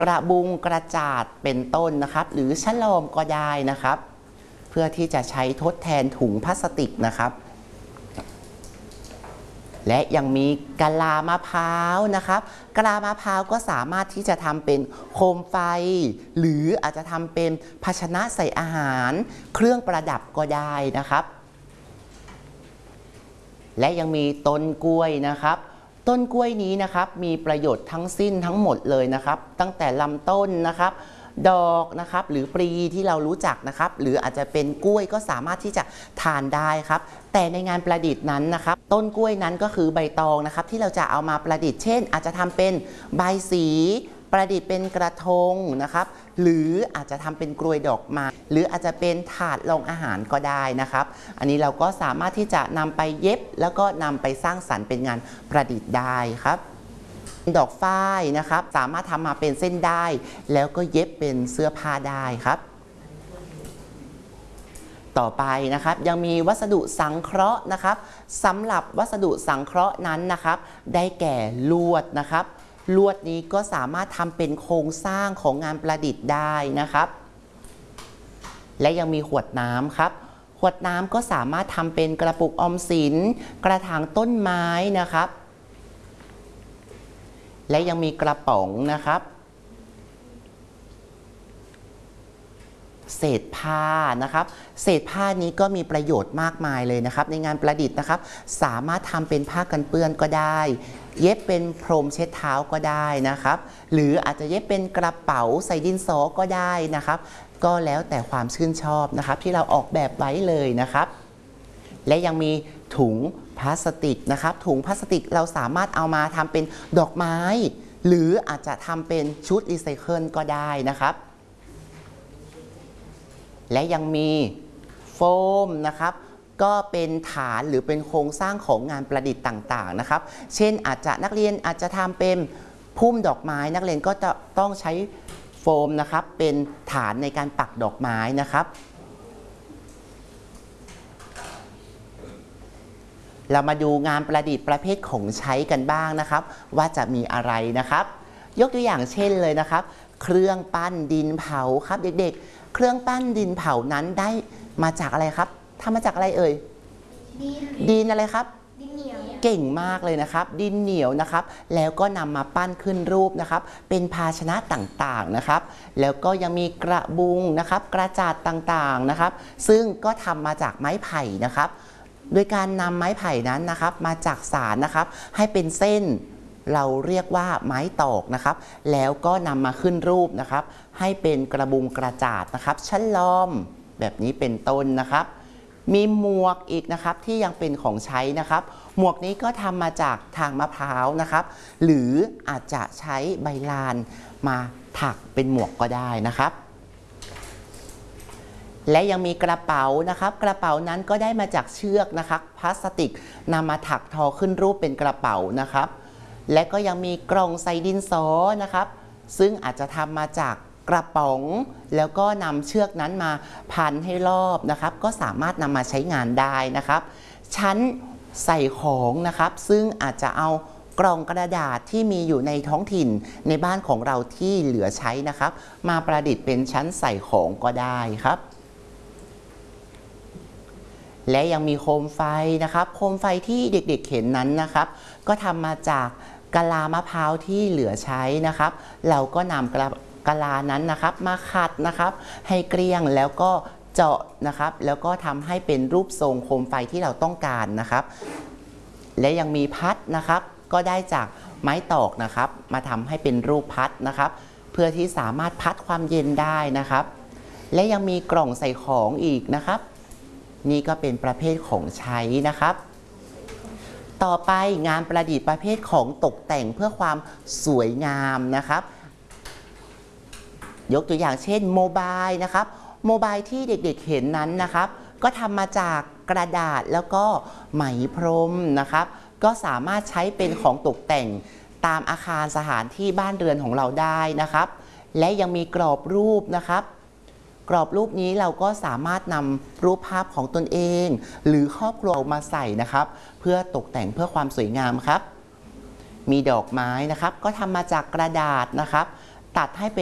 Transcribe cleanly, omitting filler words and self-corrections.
กระบุงกระจาดเป็นต้นนะครับหรือฉลอมก็ได้นะครับเพื่อที่จะใช้ทดแทนถุงพลาสติกนะครับและยังมีกะลามะพร้าวนะครับกะลามะพร้าวก็สามารถที่จะทำเป็นโคมไฟหรืออาจจะทำเป็นภาชนะใส่อาหารเครื่องประดับก็ได้นะครับและยังมีต้นกล้วยนะครับต้นกล้วยนี้นะครับมีประโยชน์ทั้งสิ้นทั้งหมดเลยนะครับตั้งแต่ลำต้นนะครับดอกนะครับหรือปลีที่เรารู้จักนะครับหรืออาจจะเป็นกล้วยก็สามารถที่จะทานได้ครับแต่ในงานประดิษฐ์นั้นนะครับต้นกล้วยนั้นก็คือใบตองนะครับที่เราจะเอามาประดิษฐ์เช่นอาจจะทำเป็นใบสีประดิษฐ์เป็นกระทงนะครับหรืออาจจะทำเป็นกลวยดอกไม้หรืออาจจะเป็นถาดรองอาหารก็ได้นะครับอันนี้เราก็สามารถที่จะนำไปเย็บแล้วก็นำไปสร้างสรรค์เป็นงานประดิษฐ์ได้ครับดอกฝ้ายนะครับสามารถทำมาเป็นเส้นได้แล้วก็เย็บเป็นเสื้อผ้าได้ครับต่อไปนะครับยังมีวัสดุสังเคราะห์นะครับสำหรับวัสดุสังเคราะห์นั้นนะครับได้แก่ลวดนะครับลวดนี้ก็สามารถทำเป็นโครงสร้างของงานประดิษฐ์ได้นะครับและยังมีขวดน้ำครับขวดน้ำก็สามารถทำเป็นกระปุกออมสินกระถางต้นไม้นะครับและยังมีกระป๋องนะครับเศษผ้านะครับเศษผ้านี้ก็มีประโยชน์มากมายเลยนะครับในงานประดิษฐ์นะครับสามารถทำเป็นผ้ากันเปื้อนก็ได้เย็บเป็นพรมเช็ดเท้าก็ได้นะครับหรืออาจจะเย็บเป็นกระเป๋าใส่ดินสอก็ได้นะครับก็แล้วแต่ความชื่นชอบนะครับที่เราออกแบบไว้เลยนะครับและยังมีถุงพลาสติกนะครับถุงพลาสติกเราสามารถเอามาทำเป็นดอกไม้หรืออาจจะทำเป็นชุดรีไซเคิลก็ได้นะครับและยังมีโฟมนะครับก็เป็นฐานหรือเป็นโครงสร้างของงานประดิษฐ์ต่างๆนะครับเช่นอาจจะนักเรียนอาจจะทำเป็นพุ่มดอกไม้นักเรียนก็จะต้องใช้โฟมนะครับเป็นฐานในการปักดอกไม้นะครับเรามาดูงานประดิษฐ์ประเภทของใช้กันบ้างนะครับว่าจะมีอะไรนะครับยกตัวอย่างเช่นเลยนะครับเครื่องปั้นดินเผาครับเด็กๆเครื่องปั้นดินเผานั้นได้มาจากอะไรครับทำมาจากอะไรเอ่ยดินอะไรครับดินเหนียวเก่งมากเลยนะครับดินเหนียวนะครับแล้วก็นำมาปั้นขึ้นรูปนะครับเป็นภาชนะต่างๆนะครับแล้วก็ยังมีกระบุงนะครับกระจาดต่างๆนะครับซึ่งก็ทำมาจากไม้ไผ่นะครับโดยการนำไม้ไผ่นั้นนะครับมาจากสารนะครับให้เป็นเส้นเราเรียกว่าไม้ตอกนะครับแล้วก็นำมาขึ้นรูปนะครับให้เป็นกระบุงกระจาดนะครับฉลอมแบบนี้เป็นต้นนะครับมีหมวกอีกนะครับที่ยังเป็นของใช้นะครับหมวกนี้ก็ทำมาจากทางมะพร้าวนะครับหรืออาจจะใช้ใบลานมาถักเป็นหมวกก็ได้นะครับและยังมีกระเป๋านะครับกระเป๋านั้นก็ได้มาจากเชือกนะครับพลาสติกนำมาถักทอขึ้นรูปเป็นกระเป๋านะครับและก็ยังมีกล่องใส่ดินสอนะครับซึ่งอาจจะทำมาจากกระป๋องแล้วก็นำเชือกนั้นมาพันให้รอบนะครับก็สามารถนำมาใช้งานได้นะครับชั้นใส่ของนะครับซึ่งอาจจะเอากล่องกระดาษที่มีอยู่ในท้องถิ่นในบ้านของเราที่เหลือใช้นะครับมาประดิษฐ์เป็นชั้นใส่ของก็ได้ครับและยังมีโคมไฟนะครับโคมไฟที่เด็กๆเห็นนั้นนะครับก็ทำมาจากกะลามะพร้าวที่เหลือใช้นะครับเราก็นำกะลานั้นนะครับมาขัดนะครับให้เกลี้ยงแล้วก็เจาะนะครับแล้วก็ทำให้เป็นรูปทรงโคมไฟที่เราต้องการนะครับและยังมีพัดนะครับก็ได้จากไม้ตอกนะครับมาทำให้เป็นรูปพัดนะครับเพื่อที่สามารถพัดความเย็นได้นะครับและยังมีกล่องใส่ของอีกนะครับนี่ก็เป็นประเภทของใช้นะครับต่อไปงานประดิษฐ์ประเภทของตกแต่งเพื่อความสวยงามนะครับยกตัวอย่างเช่นโมบายนะครับโมบายที่เด็กๆเห็นนั้นนะครับก็ทำมาจากกระดาษแล้วก็ไหมพรมนะครับก็สามารถใช้เป็นของตกแต่งตามอาคารสถานที่บ้านเรือนของเราได้นะครับและยังมีกรอบรูปนะครับกรอบรูปนี้เราก็สามารถนำรูปภาพของตนเองหรือครอบครัวมาใส่นะครับเพื่อตกแต่งเพื่อความสวยงามครับมีดอกไม้นะครับก็ทำมาจากกระดาษนะครับตัดให้เป็น